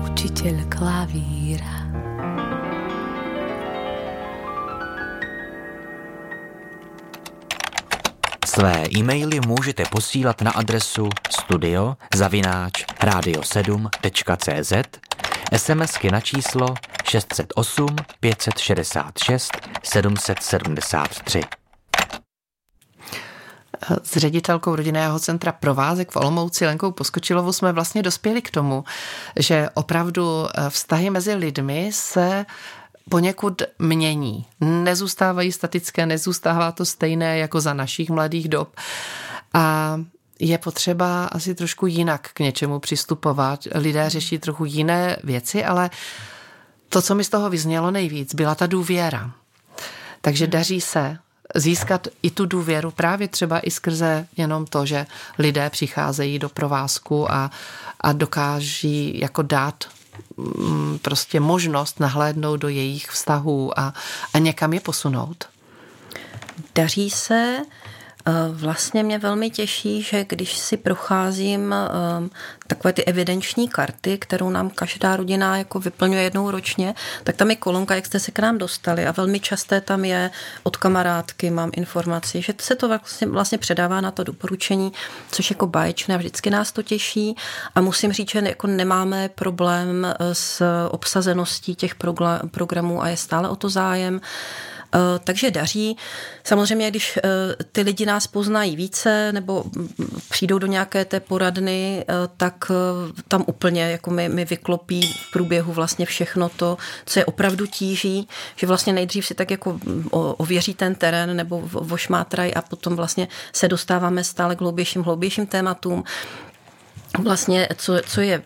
učitel klavíra. Své e-maily můžete posílat na adresu studio@radio7.cz, SMSky na číslo 608 566 773. S ředitelkou rodinného centra Provázek v Olomouci Lenkou Poskočilovou jsme vlastně dospěli k tomu, že opravdu vztahy mezi lidmi se poněkud mění. Nezůstávají statické, nezůstává to stejné jako za našich mladých dob. A je potřeba asi trošku jinak k něčemu přistupovat. Lidé řeší trochu jiné věci, ale to, co mi z toho vyznělo nejvíc, byla ta důvěra. Takže daří se získat i tu důvěru právě třeba i skrze jenom to, že lidé přicházejí do provázku a dokáží jako dát prostě možnost nahlédnout do jejich vztahů a někam je posunout. Daří se. Vlastně mě velmi těší, že když si procházím takové ty evidenční karty, kterou nám každá rodina jako vyplňuje jednou ročně, tak tam je kolonka, jak jste se k nám dostali a velmi časté tam je od kamarádky, mám informaci, že se to vlastně předává na to doporučení, což jako báječné, vždycky nás to těší a musím říct, že jako nemáme problém s obsazeností těch programů a je stále o to zájem. Takže daří. Samozřejmě, když ty lidi nás poznají více nebo přijdou do nějaké té poradny, tak tam úplně jako mi vyklopí v průběhu vlastně všechno to, co je opravdu tíží, že vlastně nejdřív si tak jako ověří ten terén nebo vošmátraj a potom vlastně se dostáváme stále k hloubějším tématům. Vlastně, co je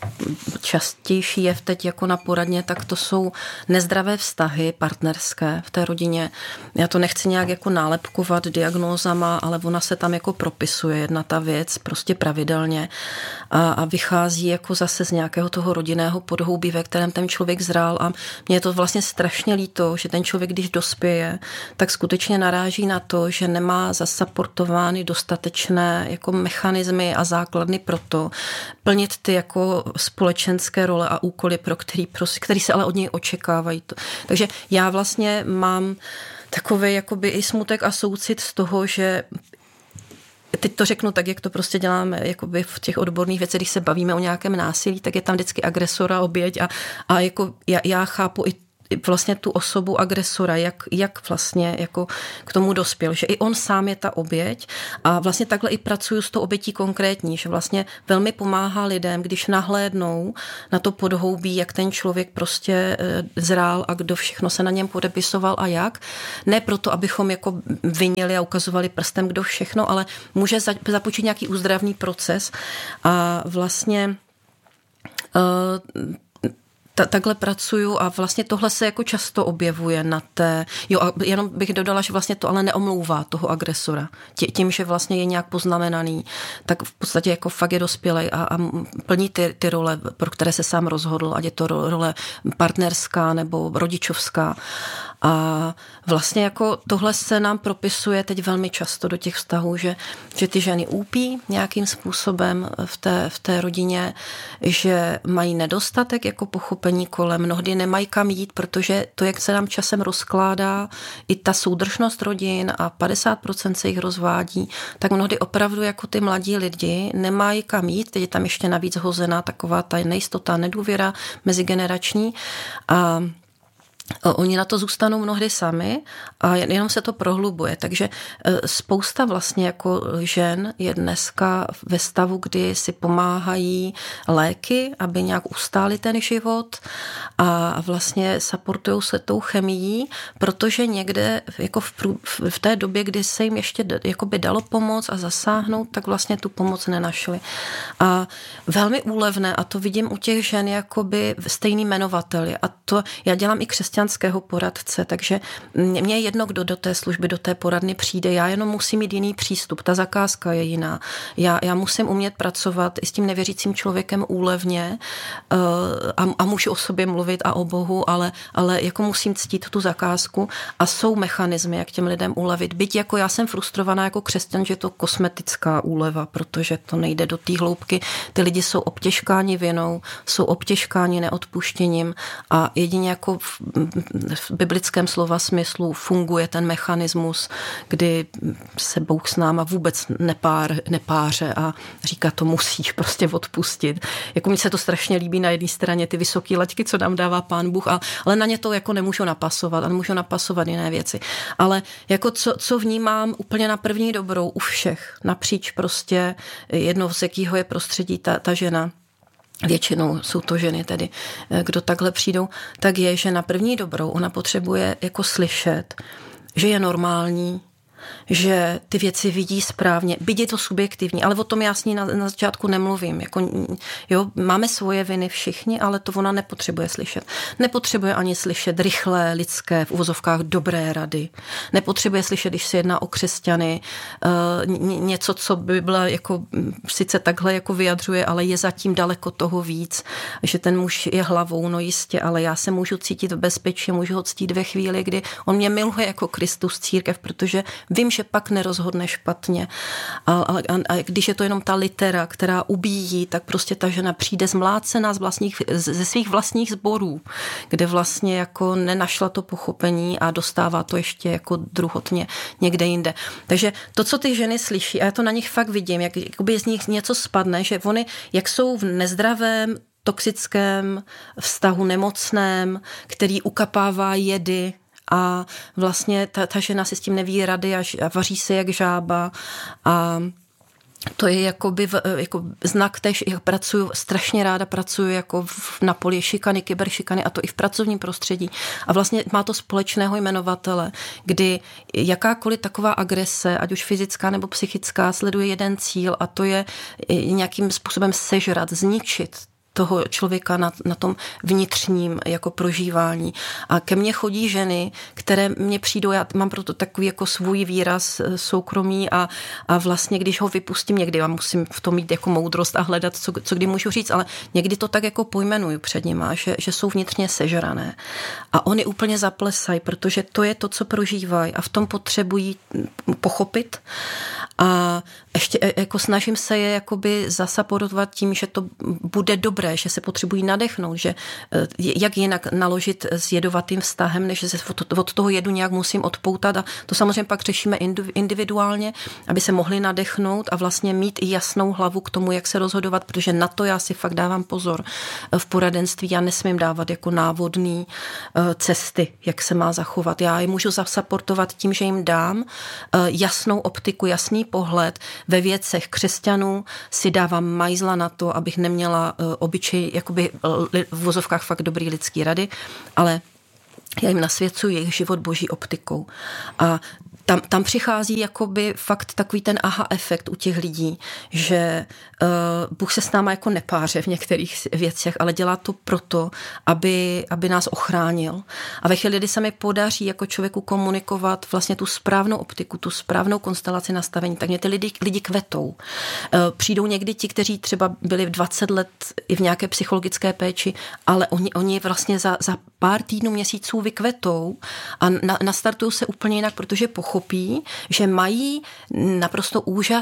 častější je teď jako na poradně, tak to jsou nezdravé vztahy partnerské v té rodině. Já to nechci nějak jako nálepkovat diagnózama, ale ona se tam jako propisuje jedna ta věc prostě pravidelně a vychází jako zase z nějakého toho rodinného podhoubí, ve kterém ten člověk zrál a mně je to vlastně strašně líto, že ten člověk, když dospěje, tak skutečně naráží na to, že nemá zasaportovány dostatečné jako mechanismy a základny pro to, plnit ty jako společenské role a úkoly, který se ale od něj očekávají. Takže já vlastně mám takový jakoby i smutek a soucit z toho, že teď to řeknu tak, jak to prostě děláme jakoby v těch odborných věcech, když se bavíme o nějakém násilí, tak je tam vždycky agresora, oběť a jako já chápu i vlastně tu osobu agresora, jak vlastně jako k tomu dospěl, že i on sám je ta oběť a vlastně takhle i pracuju s tou obětí konkrétní, že vlastně velmi pomáhá lidem, když nahlédnou na to podhoubí, jak ten člověk prostě zrál a kdo všechno se na něm podepisoval a jak. Ne proto, abychom jako vinili a ukazovali prstem, kdo všechno, ale může započít nějaký úzdravný proces a vlastně takhle pracuju a vlastně tohle se jako často objevuje na té, a jenom bych dodala, že vlastně to ale neomlouvá toho agresora. Tím, že vlastně je nějak poznamenaný, tak v podstatě jako fakt je dospělej a plní ty role, pro které se sám rozhodl, ať je to role partnerská nebo rodičovská. A vlastně jako tohle se nám propisuje teď velmi často do těch vztahů, že ty ženy úpí nějakým způsobem v té rodině, že mají nedostatek jako pochopení kolem, mnohdy nemají kam jít, protože to, jak se nám časem rozkládá i ta soudržnost rodin a 50% se jich rozvádí, tak mnohdy opravdu jako ty mladí lidi nemají kam jít, teď je tam ještě navíc hozená taková ta nejistota, nedůvěra mezigenerační a oni na to zůstanou mnohdy sami a jenom se to prohlubuje. Takže spousta vlastně jako žen je dneska ve stavu, kdy si pomáhají léky, aby nějak ustáli ten život a vlastně supportujou se tou chemií, protože někde jako v té době, kdy se jim ještě jakoby dalo pomoct a zasáhnout, tak vlastně tu pomoc nenašli. A velmi úlevné, a to vidím u těch žen jakoby stejný jmenovateli. A to já dělám i křesťanské křesťanského poradce, takže mě je jedno, kdo do té služby, do té poradny přijde, já jenom musím mít jiný přístup, ta zakázka je jiná. Já musím umět pracovat i s tím nevěřícím člověkem úlevně a můžu o sobě mluvit a o Bohu, ale jako musím ctít tu zakázku a jsou mechanismy, jak těm lidem ulevit. Byť jako já jsem frustrovaná jako křesťan, že je to kosmetická úleva, protože to nejde do té hloubky. Ty lidi jsou obtěžkáni vinou, jsou obtěžkáni neodpuštěním a jedině jako v biblickém slova smyslu funguje ten mechanismus, kdy se Bůh s náma vůbec nepáře a říká, to musíš prostě odpustit. Jako mi se to strašně líbí na jedné straně ty vysoké laťky, co nám dává Pán Bůh, ale na ně to jako nemůžu napasovat a nemůžu napasovat jiné věci. Ale jako co vnímám úplně na první dobrou u všech, napříč prostě jedno, z jakého je prostředí ta žena, většinou jsou to ženy tedy, kdo takhle přijdou, tak je, že na první dobrou ona potřebuje jako slyšet, že je normální, že ty věci vidí správně, byť je to subjektivní, ale o tom já s ní na začátku nemluvím. Jako, jo, máme svoje viny všichni, ale to ona nepotřebuje slyšet. Nepotřebuje ani slyšet rychlé, lidské, v uvozovkách dobré rady. Nepotřebuje slyšet, když se jedná o křesťany, něco, co by byla jako, sice takhle jako vyjadřuje, ale je zatím daleko toho víc, že ten muž je hlavou, no jistě, ale já se můžu cítit v bezpečí, můžu ho ctít ve chvíli, kdy on mě miluje jako Kristus církev, protože vím, že pak nerozhodne špatně. A když je to jenom ta litera, která ubíjí, tak prostě ta žena přijde zmlácená ze svých vlastních sborů, kde vlastně jako nenašla to pochopení a dostává to ještě jako druhotně někde jinde. Takže to, co ty ženy slyší, a já to na nich fakt vidím, jak jakoby z nich něco spadne, že oni, jak jsou v nezdravém, toxickém vztahu nemocném, který ukapává jedy, a vlastně ta žena si s tím neví rady a vaří se jak žába a to je jakoby jako znak též, jak strašně ráda pracuju jako na poli šikany, kyberšikany a to i v pracovním prostředí. A vlastně má to společného jmenovatele, kdy jakákoliv taková agrese, ať už fyzická nebo psychická, sleduje jeden cíl a to je nějakým způsobem sežrat, zničit toho člověka na tom vnitřním jako prožívání. A ke mně chodí ženy, které mě přijdou, já mám proto takový jako svůj výraz soukromí a vlastně, když ho vypustím někdy, já musím v tom mít jako moudrost a hledat, co kdy můžu říct, ale někdy to tak jako pojmenuju před nima, že jsou vnitřně sežrané. A oni úplně zaplesají, protože to je to, co prožívají a v tom potřebují pochopit. A ještě jako snažím se je jakoby zasaporovat tím, že to bude dobré, že se potřebují nadechnout, že jak jinak naložit s jedovatým vztahem, než se od toho jedu nějak musím odpoutat a to samozřejmě pak řešíme individuálně, aby se mohli nadechnout a vlastně mít i jasnou hlavu k tomu, jak se rozhodovat, protože na to já si fakt dávám pozor. V poradenství já nesmím dávat jako návodný cesty, jak se má zachovat. Já je můžu zasaportovat tím, že jim dám jasnou optiku, jasný pohled. Ve věcech křesťanů si dávám majzla na to, abych neměla obyčej, jakoby v vozovkách fakt dobrý lidský rady, ale já jim nasvěcuji jejich život boží optikou. A tam přichází jakoby fakt takový ten aha efekt u těch lidí, že Bůh se s náma jako nepáře v některých věcech, ale dělá to proto, aby nás ochránil. A ve chvíli, kdy se mi podaří jako člověku komunikovat vlastně tu správnou optiku, tu správnou konstelaci nastavení, tak mě ty lidi kvetou. Přijdou někdy ti, kteří třeba byli 20 let i v nějaké psychologické péči, ale oni vlastně za pár týdnů, měsíců vykvetou a nastartují se úplně jinak, protože pochopí, že mají naprosto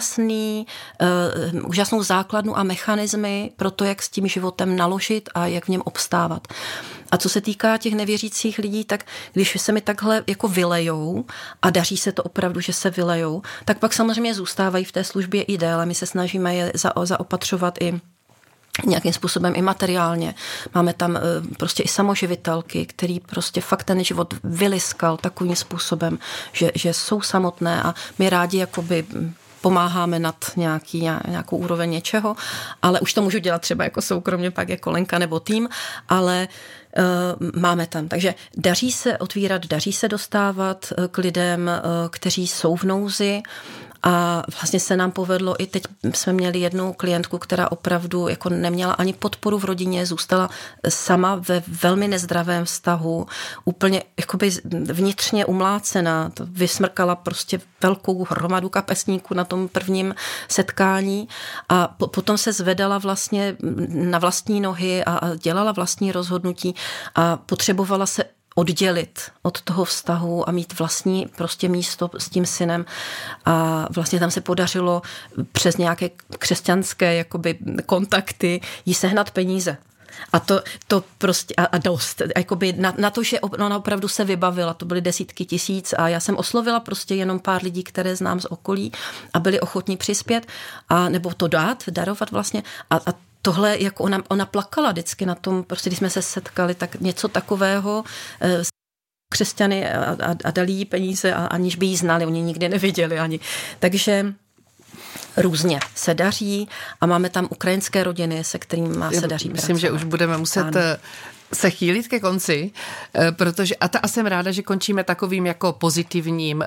úžasnou základnu a mechanismy pro to, jak s tím životem naložit a jak v něm obstávat. A co se týká těch nevěřících lidí, tak když se mi takhle jako vylejou a daří se to opravdu, že se vylejou, tak pak samozřejmě zůstávají v té službě i déle. My se snažíme je zaopatřovat i nějakým způsobem i materiálně. Máme tam prostě i samoživitelky, který prostě fakt ten život vyliskal takovým způsobem, že jsou samotné a my rádi jakoby pomáháme nad nějakou úroveň něčeho, ale už to můžu dělat třeba jako soukromně, pak jako Lenka nebo tým, ale máme tam. Takže daří se otvírat, daří se dostávat k lidem, kteří jsou v nouzi A vlastně se nám povedlo, i teď jsme měli jednu klientku, která opravdu jako neměla ani podporu v rodině, zůstala sama ve velmi nezdravém vztahu, úplně jakoby vnitřně umlácená, to vysmrkala prostě velkou hromadu kapesníků na tom prvním setkání a potom se zvedala vlastně na vlastní nohy a dělala vlastní rozhodnutí a potřebovala se oddělit od toho vztahu a mít vlastní prostě místo s tím synem. A vlastně tam se podařilo přes nějaké křesťanské jakoby kontakty jí sehnat peníze. A to prostě a dost, jakoby na to, že ona opravdu se vybavila, to byly desítky tisíc a já jsem oslovila prostě jenom pár lidí, které znám z okolí a byli ochotní přispět a nebo to darovat vlastně a tohle, jako ona plakala vždycky na tom, prostě když jsme se setkali, tak něco takového s křesťany a dali jí peníze, aniž by jí znali, oni nikdy neviděli ani. Takže různě se daří a máme tam ukrajinské rodiny, se kterými se daří pracovat. Myslím, že už budeme muset se chýlit ke konci, protože a jsem ráda, že končíme takovým jako pozitivním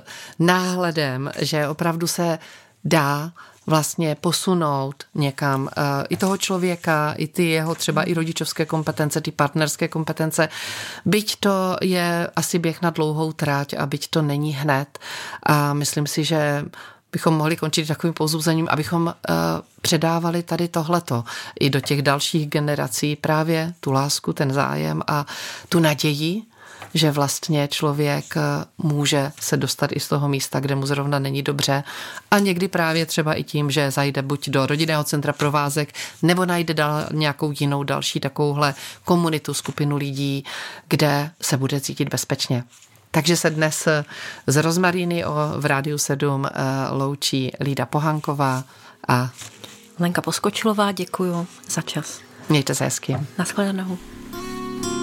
náhledem, že opravdu se dá vlastně posunout někam i toho člověka, i ty jeho třeba i rodičovské kompetence, ty partnerské kompetence. Byť to je asi běh na dlouhou trať a byť to není hned. A myslím si, že bychom mohli končit takovým povzbuzením, abychom předávali tady tohleto i do těch dalších generací právě tu lásku, ten zájem a tu naději, že vlastně člověk může se dostat i z toho místa, kde mu zrovna není dobře a někdy právě třeba i tím, že zajde buď do rodinného centra Provázek nebo najde nějakou jinou další takovouhle komunitu, skupinu lidí, kde se bude cítit bezpečně. Takže se dnes z Rozmaríny v Rádiu 7 loučí Lída Pohanková a Lenka Poskočilová, děkuju za čas. Mějte se hezky. Naschledanou.